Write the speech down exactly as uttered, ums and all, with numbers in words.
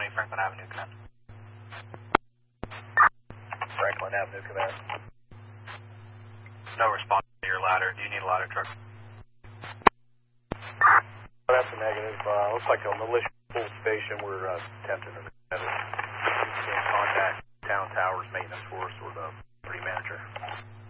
County, Franklin Avenue, command. Franklin Avenue, command. No response to your ladder. Do you need a ladder truck? That's a negative. Uh, looks like a militia full station. We're uh, attempting to